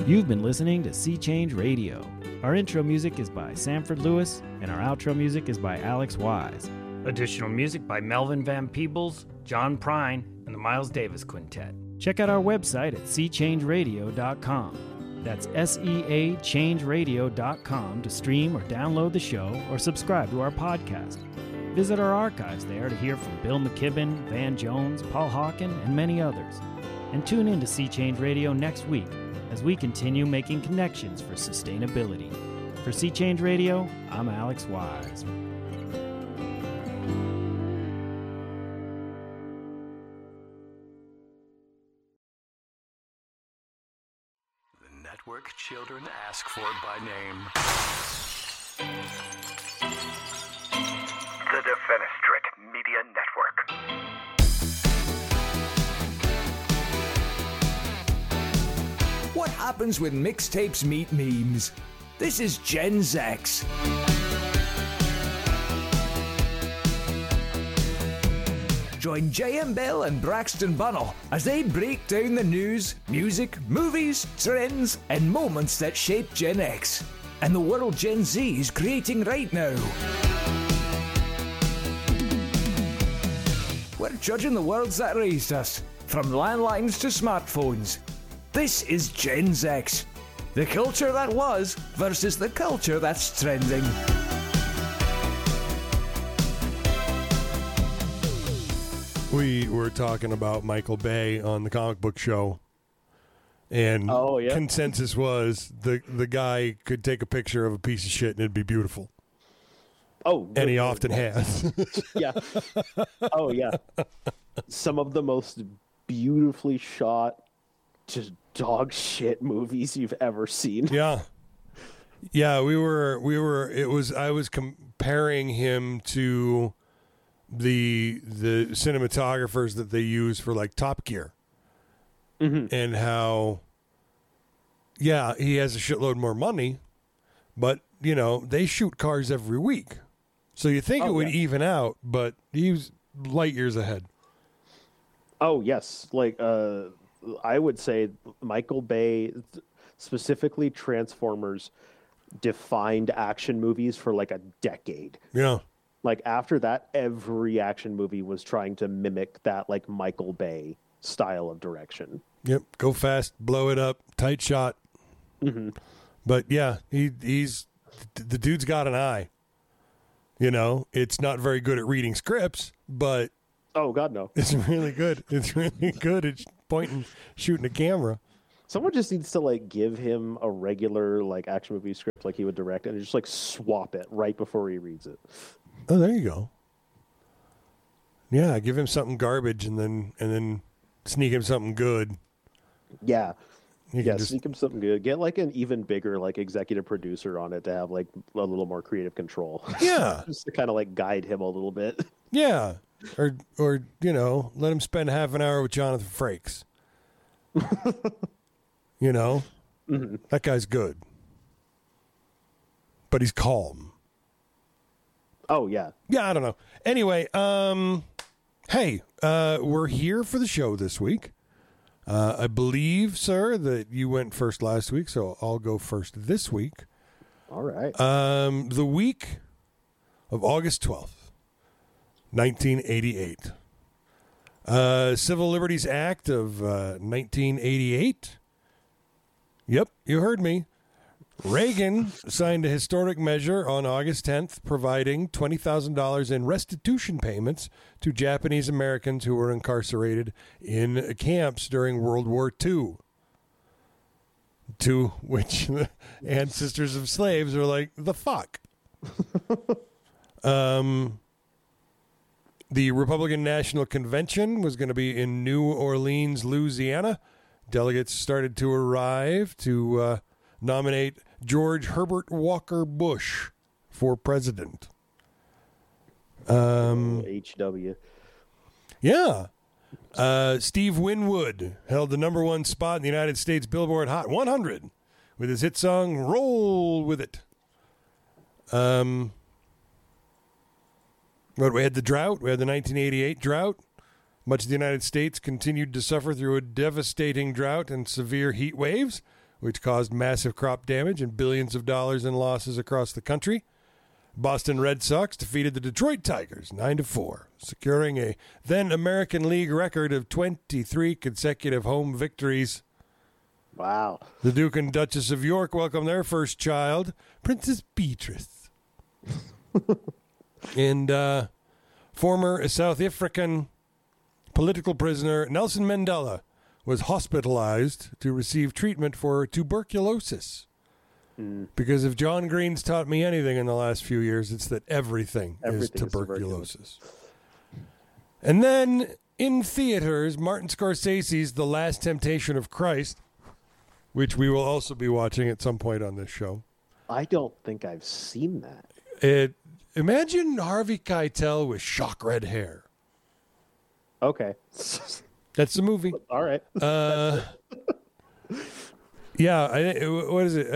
You've been listening to Sea Change Radio. Our intro music is by Sanford Lewis, and our outro music is by Alex Wise. Additional music by Melvin Van Peebles, John Prine, and the Miles Davis Quintet. Check out our website at seachangeradio.com. That's SEAchangeradio.com to stream or download the show or subscribe to our podcast. Visit our archives there to hear from Bill McKibben, Van Jones, Paul Hawken, and many others. And tune in to Sea Change Radio next week as we continue making connections for sustainability. For Sea Change Radio, I'm Alex Wise. The network children ask for by name. The Defenestrate Media Network. What happens when mixtapes meet memes? This is Gen X. Join J.M. Bell and Braxton Bunnell as they break down the news, music, movies, trends, and moments that shape Gen X and the world Gen Z is creating right now. We're judging the worlds that raised us, from landlines to smartphones. This is Gen X, the culture that was versus the culture that's trending. We were talking about Michael Bay on the comic book show, and consensus was the guy could take a picture of a piece of shit and it'd be beautiful. Oh, and he often has. Yeah. Oh, yeah. Some of the most beautifully shot, just dog shit movies you've ever seen. Yeah. Yeah, I was comparing him to the cinematographers that they use for like Top Gear. Mm-hmm. And how he has a shitload more money, but they shoot cars every week. So you think it would even out, but he's light years ahead. Oh, yes. Like, I would say Michael Bay, specifically Transformers, defined action movies for like a decade. Yeah. Like, after that, every action movie was trying to mimic that, like, Michael Bay style of direction. Yep. Go fast, blow it up, tight shot. Mm-hmm. But, yeah, he's the dude's got an eye. It's not very good at reading scripts, but... Oh, God, no. It's really good. It's really good at pointing, shooting a camera. Someone just needs to, like, give him a regular, like, action movie script like he would direct and just, like, swap it right before he reads it. Oh, there you go. Yeah, give him something garbage and then sneak him something good. Yeah. Sneak him something good. Get, like, an even bigger, like, executive producer on it to have, like, a little more creative control. Yeah. Just to kind of, like, guide him a little bit. Yeah. Or let him spend half an hour with Jonathan Frakes. Mm-hmm. That guy's good. But he's calm. Oh, yeah. Yeah, I don't know. Anyway, hey, we're here for the show this week. I believe, sir, that you went first last week, so I'll go first this week. All right. The week of August 12th, 1988. Civil Liberties Act of 1988. Yep, you heard me. Reagan signed a historic measure on August 10th, providing $20,000 in restitution payments to Japanese Americans who were incarcerated in camps during World War II. To which the ancestors of slaves are like, the fuck? The Republican National Convention was going to be in New Orleans, Louisiana. Delegates started to arrive to nominate George Herbert Walker Bush for president. HW. Yeah. Steve Winwood held the number one spot in the United States Billboard Hot 100 with his hit song Roll With It. But we had the drought. We had the 1988 drought. Much of the United States continued to suffer through a devastating drought and severe heat waves, which caused massive crop damage and billions of dollars in losses across the country. Boston Red Sox defeated the Detroit Tigers 9-4, securing a then American League record of 23 consecutive home victories. Wow. The Duke and Duchess of York welcomed their first child, Princess Beatrice. And former South African political prisoner Nelson Mandela was hospitalized to receive treatment for tuberculosis. Because if John Green's taught me anything in the last few years, it's that everything is tuberculosis. And then in theaters, Martin Scorsese's The Last Temptation of Christ, which we will also be watching at some point on this show. I don't think I've seen that. Imagine Harvey Keitel with shock red hair. Okay. That's the movie. All right. Yeah, what is it?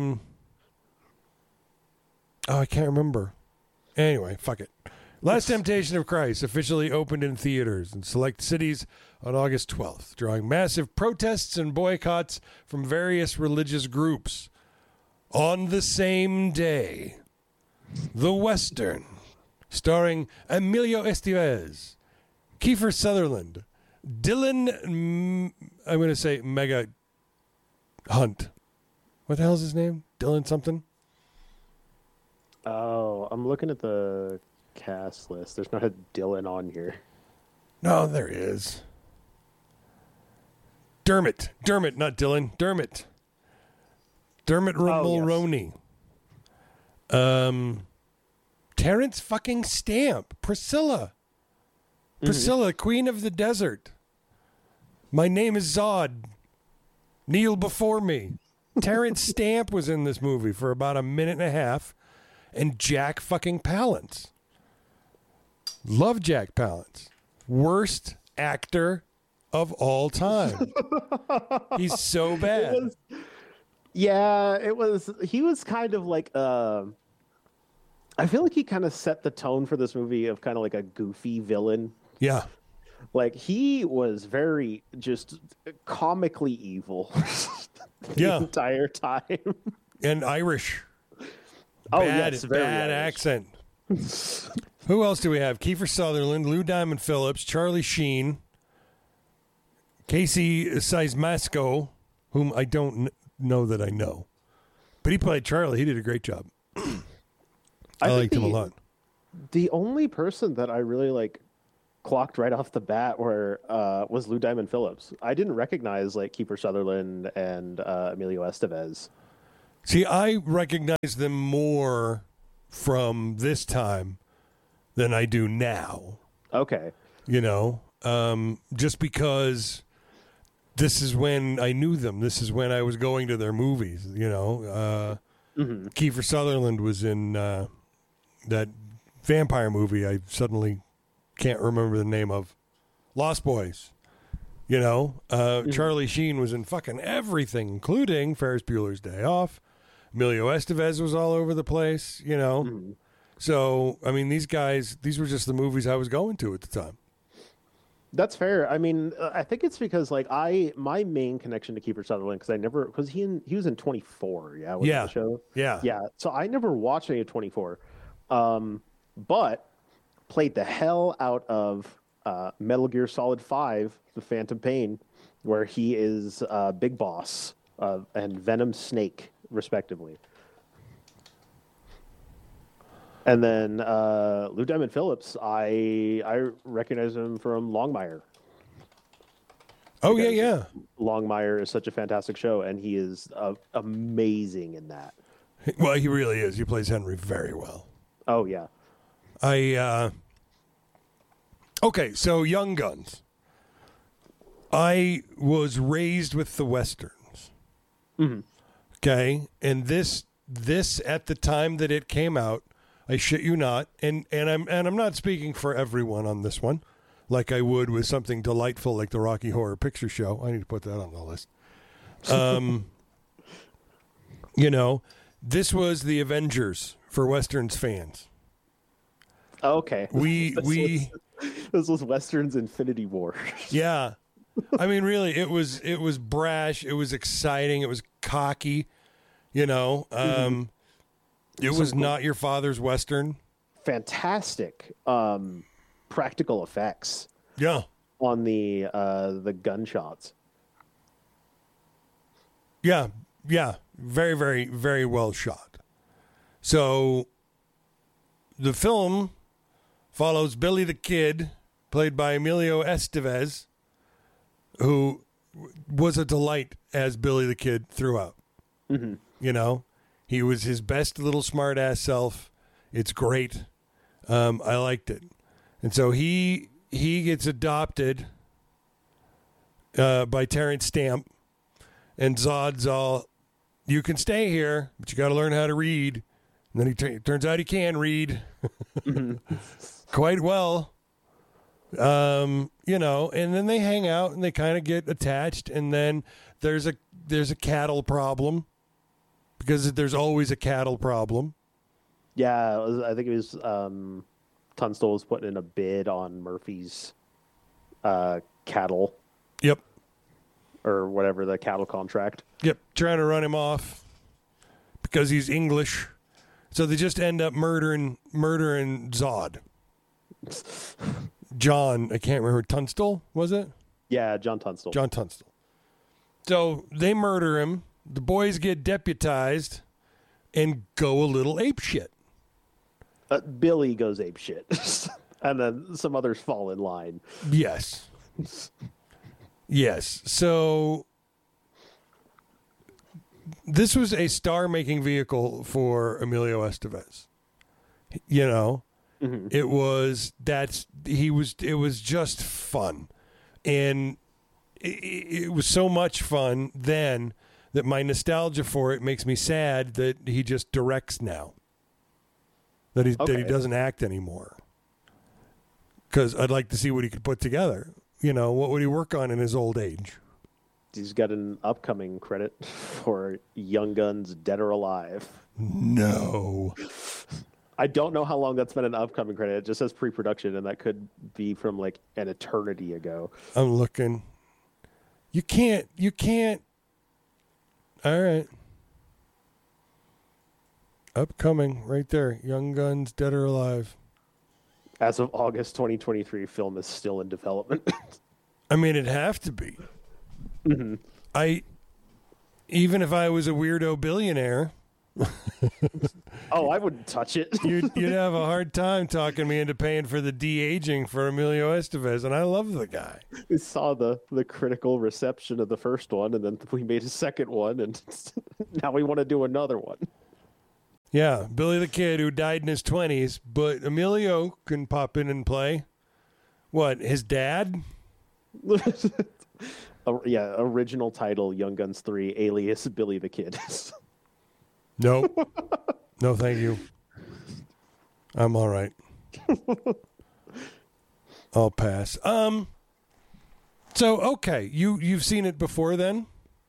I can't remember. Anyway, fuck it. Last Temptation of Christ officially opened in theaters in select cities on August 12th, drawing massive protests and boycotts from various religious groups. On the same day, The Western, starring Emilio Estevez, Kiefer Sutherland, Dylan, I'm going to say Mega Hunt. What the hell is his name? Dylan something? Oh, I'm looking at the cast list. There's not a Dylan on here. No, there is. Dermot, not Dylan. Dermot Mulroney. Terrence fucking Stamp. Priscilla, Queen of the Desert. My name is Zod. Kneel before me. Terrence Stamp was in this movie for about a minute and a half. And Jack fucking Palance. Love Jack Palance. Worst actor of all time. He's so bad. He was kind of like, I feel like he kind of set the tone for this movie of kind of like a goofy villain. Yeah. Like, he was very just comically evil the entire time. And Irish. Bad accent. Who else do we have? Kiefer Sutherland, Lou Diamond Phillips, Charlie Sheen, Casey Siemaszko, whom I don't know that I know. But he played Charlie. He did a great job. I liked him a lot. The only person that I really clocked right off the bat was Lou Diamond Phillips. I didn't recognize Kiefer Sutherland and Emilio Estevez. See, I recognize them more from this time than I do now. Okay. Just because this is when I knew them. This is when I was going to their movies, Kiefer Sutherland was in that vampire movie I suddenly can't remember the name of. Lost Boys. Charlie Sheen was in fucking everything, including Ferris Bueller's Day Off. Emilio Estevez was all over the place, So, I mean, these were just the movies I was going to at the time. That's fair. I mean, I think it's because my main connection to Kiefer Sutherland because he was in 24, the show. Yeah. So I never watched any of 24, but played the hell out of Metal Gear Solid 5, The Phantom Pain, where he is Big Boss and Venom Snake, respectively. And then Lou Diamond Phillips, I recognize him from Longmire. Oh, yeah. Longmire is such a fantastic show, and he is amazing in that. Well, he really is. He plays Henry very well. Oh, yeah. Okay, so Young Guns. I was raised with the Westerns. Mm-hmm. Okay, and this at the time that it came out, I shit you not, and I'm not speaking for everyone on this one, like I would with something delightful like the Rocky Horror Picture Show. I need to put that on the list. This was the Avengers for Westerns fans. Okay. This was Westerns Infinity War. Yeah. I mean, really, it was brash. It was exciting. It was cocky, you know. It was not your father's Western. Fantastic practical effects. Yeah. On the gunshots. Yeah. Very, very, very well shot. So the film follows Billy the Kid, played by Emilio Estevez, who was a delight as Billy the Kid throughout. Mm-hmm. You know, he was his best little smart-ass self. It's great. I liked it. And so he gets adopted by Terrence Stamp, and Zod's all, you can stay here, but you got to learn how to read. And then it turns out he can read quite well. You know, and then they hang out and they kind of get attached, and then there's a cattle problem, because there's always a cattle problem. Yeah, I think it was Tunstall was putting in a bid on Murphy's cattle. Yep. Or whatever, the cattle contract. Yep, trying to run him off because he's English. So they just end up murdering Zod. John, I can't remember, Tunstall, was it? Yeah, John Tunstall. John Tunstall. So they murder him. The boys get deputized and go a little apeshit. Billy goes apeshit. And then some others fall in line. Yes. Yes. So this was a star-making vehicle for Emilio Estevez. You know, it was just fun. And it was so much fun then that my nostalgia for it makes me sad that he just directs now. That he doesn't act anymore. Because I'd like to see what he could put together. You know, what would he work on in his old age? He's got an upcoming credit for Young Guns Dead or Alive. No. I don't know how long that's been an upcoming credit. It just says pre-production, and that could be from like an eternity ago. I'm looking. You can't. All right. Upcoming, right there. Young Guns, Dead or Alive. As of August 2023, film is still in development. I mean, it'd have to be. Mm-hmm. Even if I was a weirdo billionaire. Oh, I wouldn't touch it. you'd have a hard time talking me into paying for the de-aging for Emilio Estevez, and I love the guy. We saw the critical reception of the first one, and then we made a second one, and now we want to do another one. Yeah, Billy the Kid, who died in his 20s, but Emilio can pop in and play. What, his dad? Yeah, original title, Young Guns 3, alias Billy the Kid. Nope. No, thank you. I'm all right. I'll pass. So, okay, you've seen it before then?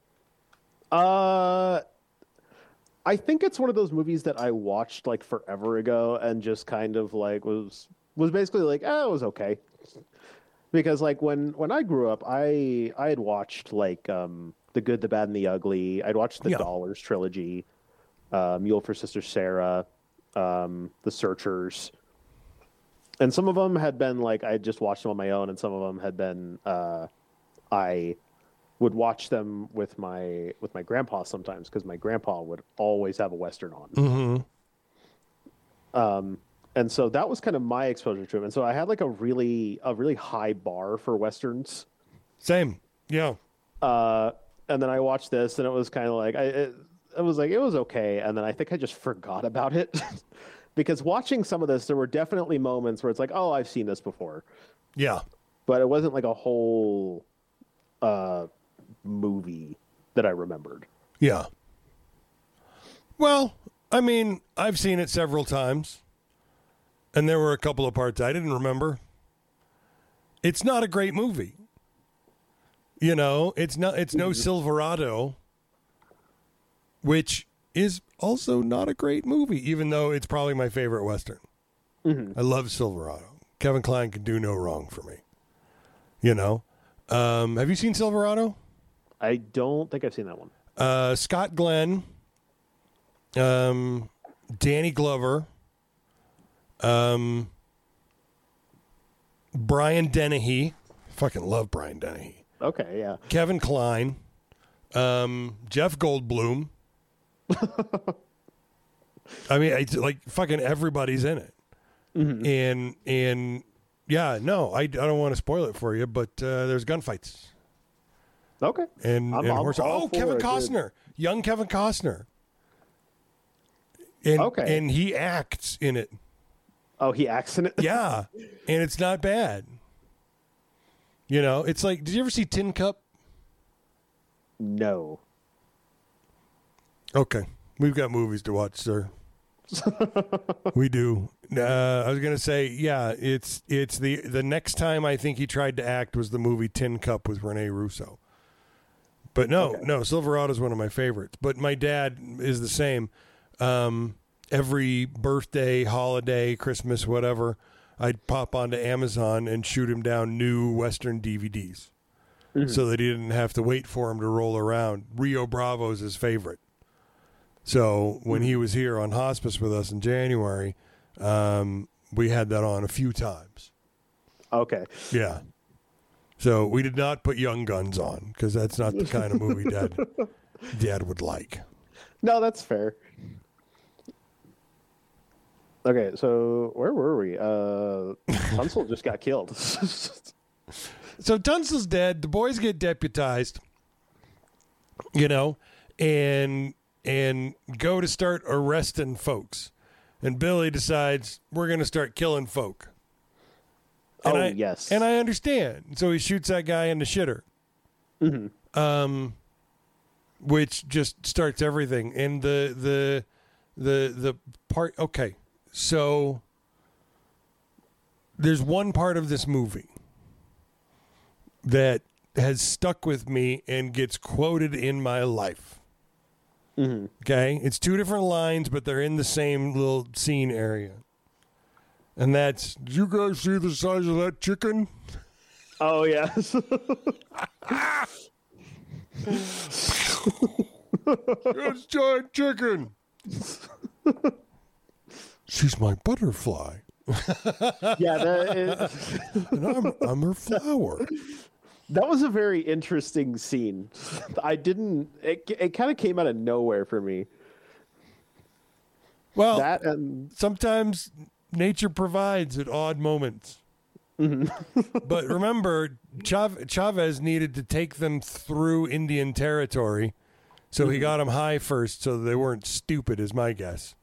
I think it's one of those movies that I watched like forever ago and just kind of like was basically like, it was okay. Because like when I grew up, I had watched like The Good, the Bad, and the Ugly. I'd watched the Dollars trilogy, Mule for Sister Sarah, The Searchers. And some of them had been like I just watched them on my own, and some of them had been I would watch them with my grandpa sometimes, because my grandpa would always have a Western on. Mm-hmm. And so that was kind of my exposure to him. And so I had like a really high bar for Westerns. Same. Yeah. And then I watched this, and it was kind of like, it was okay. And then I think I just forgot about it because watching some of this, there were definitely moments where it's like, oh, I've seen this before. Yeah. But it wasn't like a whole movie that I remembered. Yeah. Well, I mean, I've seen it several times. And there were a couple of parts I didn't remember. It's not a great movie. You know, it's no Silverado, which is also not a great movie, even though it's probably my favorite Western. Mm-hmm. I love Silverado. Kevin Kline can do no wrong for me. You know? Have you seen Silverado? I don't think I've seen that one. Scott Glenn, Danny Glover, Brian Dennehy. Fucking love Brian Dennehy. Okay, yeah. Kevin Kline, Jeff Goldblum. I mean, it's like fucking everybody's in it. Mm-hmm. And yeah, no, I don't want to spoil it for you, but there's gunfights. Okay. And horse. Oh, Kevin Costner, young Kevin Costner. And, okay. And he acts in it. Oh, he acts in it? Yeah, and it's not bad. You know, it's like, did you ever see Tin Cup? No. Okay, we've got movies to watch, sir. We do. I was gonna say, yeah, it's the next time I think he tried to act was the movie Tin Cup with Rene Russo. But no, Silverado's one of my favorites. But my dad is the same. Every birthday, holiday, Christmas, whatever, I'd pop onto Amazon and shoot him down new Western DVDs so that he didn't have to wait for him to roll around. Rio Bravo's his favorite. So when he was here on hospice with us in January, we had that on a few times. Okay. Yeah. So we did not put Young Guns on because that's not the kind of movie Dad would like. No, that's fair. Okay, so where were we? Tunsil just got killed. So Tunsil's dead. The boys get deputized, you know, and go to start arresting folks. And Billy decides we're going to start killing folk. And yes. And I understand. So he shoots that guy in the shitter. Mm-hmm. Which just starts everything. And the part, okay. So there's one part of this movie that has stuck with me and gets quoted in my life. Mm-hmm. Okay? It's two different lines, but they're in the same little scene area. And that's, did you guys see the size of that chicken? Oh, yes. That's giant chicken. She's my butterfly. Yeah, and I'm her flower. That was a very interesting scene. It kind of came out of nowhere for me. Well, that and sometimes nature provides at odd moments. Mm-hmm. But remember, Chavez needed to take them through Indian territory, so he got them high first so they weren't stupid, is my guess.